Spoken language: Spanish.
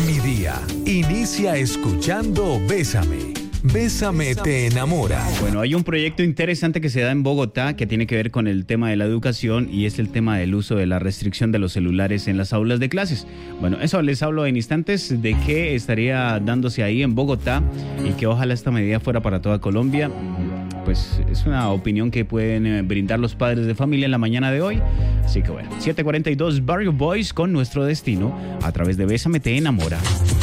Mi día inicia escuchando Bésame. Bésame te enamora. Bueno, hay un proyecto interesante que se da en Bogotá que tiene que ver con el tema de la educación y es el tema del uso de la restricción de los celulares en las aulas de clases. Bueno, eso les hablo en instantes de qué estaría dándose ahí en Bogotá y que ojalá esta medida fuera para toda Colombia. Pues es una opinión que pueden brindar los padres de familia en la mañana de hoy. Así que bueno, 7:42 Barrio Boys con Nuestro Destino a través de Bésame te enamora.